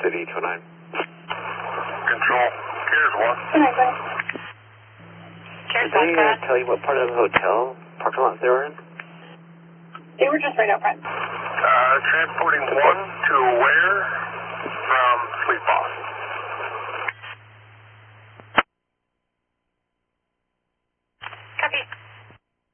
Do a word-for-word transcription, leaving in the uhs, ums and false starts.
City two nine. Control, Cares one. Good night, buddy. Did they uh, tell you what part of the hotel parking lot they were in? They were just right out front. Uh, transporting one to where from Sleep Boss.